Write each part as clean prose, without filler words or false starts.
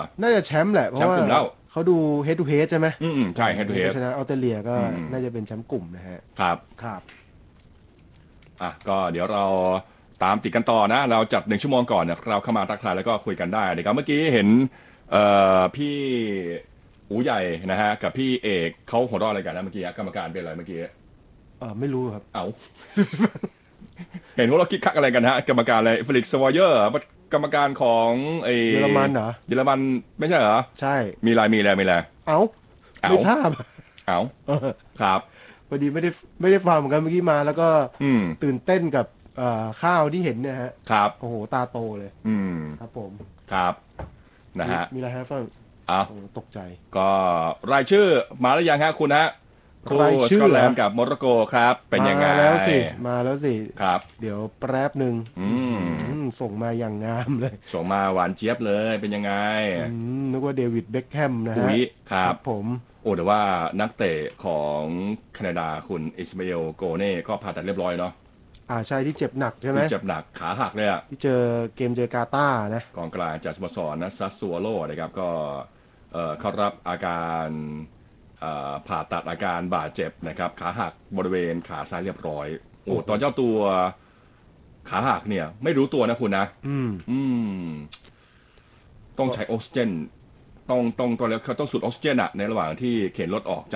น่าจะแชมป์แหละเพราะว่าเขาดู head to head ใช่ไหมใช่ head to head ชนะออสเตรเลียก็น่าจะเป็นแชมป์กลุ่มนะฮะครับครับก็เดี๋ยวเราตามติดกันต่อนะเราจัด1 ชั่วโมงก่อนเนี่ยเราเข้ามาทักทายแล้วก็คุยกันได้นะครับเมื่อกี้เห็นพี่อู๋ใหญ่นะฮะกับพี่เอกเขาหัวเราะอะไรกันนะเมื่อกี้กรรมการเป็นอะไรเมื่อกี้ไม่รู้ครับเห็นว่าเราคิดคักอะไรกันฮะกรรมการอะไรเฟลิกซ์สวอยเยอร์กรรมการของเยอรมันเหรอเยอรมันไม่ใช่เหรอใช่มีอะไรไม่ทราบครับพอดีไม่ได้ฟังเหมือนกันเมื่อกี้มาแล้วก็ตื่นเต้นกับข้าวที่เห็นเนี่ยฮะครับโอ้โหตาโตเลยครับผมครับนะฮะมีอะไรฮะฟังตกใจก็รายชื่อมาแล้วยังฮะคุณฮะรายชื่อสกอตแลนด์กับโมร็อกโกครับเป็นยังไงมาแล้วสิครับเดี๋ยวแป๊บหนึ่งส่งมาอย่างงามเลยส่งมาหวานเจี๊ยบเลยเป็นยังไงนึกว่าเดวิดเบ็คแฮมนะฮะครับผมแต่ว่านักเตะของแคนาดาคุณอิสมาเอลโกเน่ก็ผ่าตัดเรียบร้อยเนาะใช่ที่เจ็บหนักใช่ไหมที่เจ็บหนักขาหักเลยที่เจอกาตาร์นะกองกลางจากสโมสรนะซัสซัวโลนะครับก็เข้ารับอาการผ่าตัดอาการบาดเจ็บนะครับขาหักบริเวณขาซ้ายเรียบร้อยตอนเจ้าตัวขาหักเนี่ยไม่รู้ตัวนะคุณนะต้องใช้ออกซิเจนตอนแล้วเขาต้องสูดออกซิเจนในระหว่างที่เข็นรถออก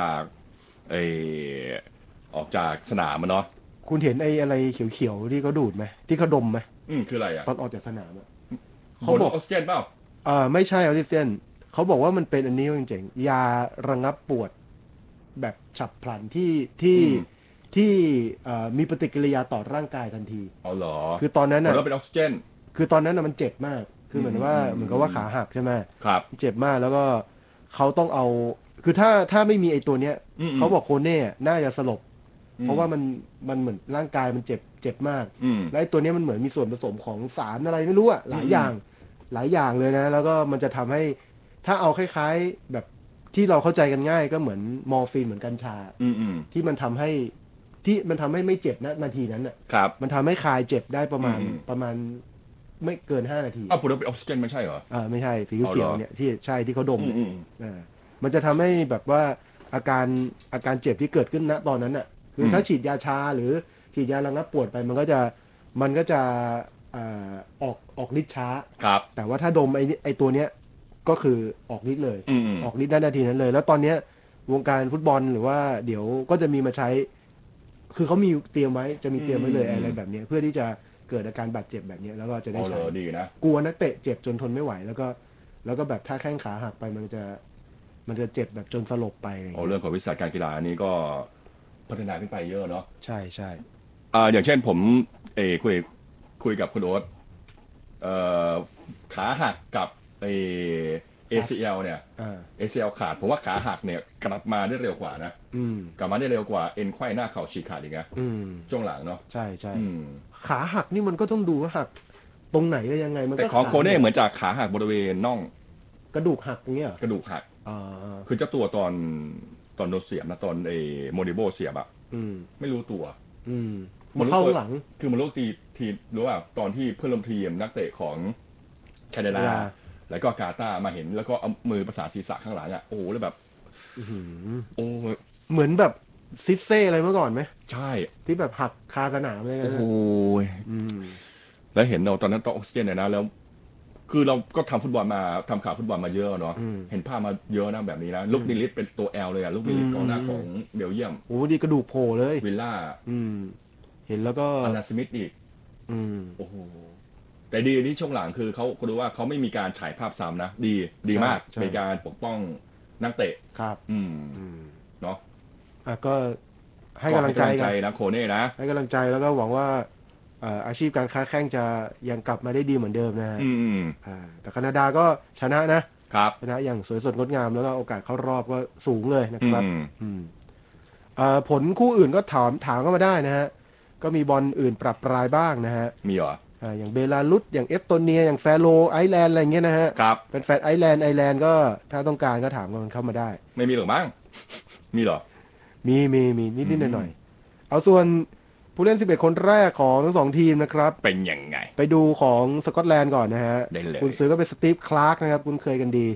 จากสนามเนาะคุณเห็นอะไรเขียวๆที่เขาดูดไหมที่เขาดมไหมคืออะไรตอนออกจากสนามเขาบอกออกซิเจนเปล่าไม่ใช่ออกซิเจนเขาบอกว่ามันเป็นอันนี้จริงๆยาระงับปวดแบบฉับพลันที่มีปฏิกิริยาต่อร่างกายทันทีเหรอคือตอนนั้นแล้วเป็นออกซิเจนคือตอนนั้นมันเจ็บมากคือเหมือนกับว่าขาหักใช่ไหมครับเจ็บมากแล้วก็เขาต้องเอาคือถ้าไม่มีไอ้ตัวเนี้ยเขาบอกโคเน่น่าจะสลบเพราะว่ามันเหมือนร่างกายมันเจ็บมากแล้วไอ้ตัวนี้มันเหมือนมีส่วนผสมของสารอะไรไม่รู้หลายอย่างเลยนะแล้วก็มันจะทำให้ถ้าเอาคล้ายๆแบบที่เราเข้าใจกันง่ายก็เหมือนมอร์ฟีนเหมือนกัญชาที่มันทำให้ไม่เจ็บนะนาทีนั้นมันทำให้คลายเจ็บได้ประมาณไม่เกิน5 นาทีพูดว่าเป็นออกซิเจนไม่ใช่เหรอไม่ใช่สีเขียวเนี่ยที่ใช่ที่เขาดมมันจะทำให้แบบว่าอาการเจ็บที่เกิดขึ้นณตอนนั้นคือถ้าฉีดยาชาหรือฉีดยาระงับปวดไปมันก็จะออกฤทธิ์ช้าแต่ว่าถ้าดมไอตัวเนี้ยก็คือออกฤทธิ์เลยออกฤทธิ์ได้นาทีนั้นเลยแล้วตอนเนี้ยวงการฟุตบอลหรือว่าเดี๋ยวก็จะมีมาใช้คือเขามีเตรียมไว้เลยอะไรแบบนี้เพื่อที่จะเกิดอาการบาดเจ็บแบบนี้แล้วก็จะได้ใช้ดีนะกลัวนักเตะเจ็บจนทนไม่ไหวแล้วก็แบบถ้าแข้งขาหักไปมันจะเจ็บแบบจนสลบไปเรื่องของวิชาการกีฬาอันนี้ก็พัฒนาขึ้นไปเยอะเนาะใช่อย่างเช่นผมคุยกับคุณโอ๊ตขาหักกับACL เนี่ยACL ขาดผมว่าขาหักเนี่ยกลับมาได้เร็วกว่านะกลับมาได้เร็วกว่าเอ็นไขว้หน้าเข่าฉีกขาดอีกนะช่วงหลังเนาะใช่ขาหักนี่มันก็ต้องดูว่าหักตรงไหนได้ยังไงมันแต่ของโคเน่เหมือนจากขาหักบริเวณน่องกระดูกหักอย่างเงี้ยกระดูกหักคือเจ้าตัวตอนโดนเสียบนะตอนโมดิโบเสียบไม่รู้ตัวมันเข้าหลังคือมันลูกทีรู้ว่าตอนที่เพื่อนร่วมทีมนักเตะของแคนาดาแล้วก็กาตาร์มาเห็นแล้วก็เอามือประสานศีรษะข้างหลังโอ้แล้วแบบเหมือนแบบซิสเซ่อะไรเมื่อก่อนไหมใช่ที่แบบหักคาสนามเลยนะโอ้ยแล้วเห็นเราตอนนั้นต้องออกซิเจนเลยนะแล้วคือเราก็ทำฟุตบอลมาทำข่าวฟุตบอลมาเยอะเนาะเห็นภาพมาเยอะนะแบบนี้นะลูกนิลิตเป็นตัวแอลเลยลูกนิลิตกองหน้าของเบลเยียมโอ้ดีกระดูกโผล่เลยวิลล่าเห็นแล้วก็อานาสมิธอีกโอ้โหแต่ดีที่ช่วงหลังคือเขาดูว่าเขาไม่มีการฉายภาพซ้ำนะดีมากในการปกป้องนักเตะครับเนาะก็ให้กำลังใจนะโคเน่นะให้กำลังใจแล้วก็หวังว่าอาชีพการค้าแข่งจะยังกลับมาได้ดีเหมือนเดิมนะฮะแต่แคนาดาก็ชนะนะครับชนะอย่างสวยสดงดงามแล้วก็โอกาสเข้ารอบก็สูงเลยนะครับผลคู่อื่นก็ถามเข้ามาได้นะฮะก็มีบอลอื่นปรับปรายบ้างนะฮะมีเหรออย่างเบลารุสอย่างเอสโตเนียอย่างแฟโรไอร์แลนด์อะไรเงี้ยนะฮะครับแฟนไอร์แลนด์ก็ถ้าต้องการก็ถามกันเข้ามาได้ไม่มีหรอกมั้งมีเหรอมีนิดๆหน่อยๆเอาส่วนผู้เล่น11คนแรกของทั้ง2ทีมนะครับเป็นยังไงไปดูของสกอตแลนด์ก่อนนะฮะได้เลยคุณซื้อก็เป็นสตีฟคลาร์กนะครับคุณเคยกันดี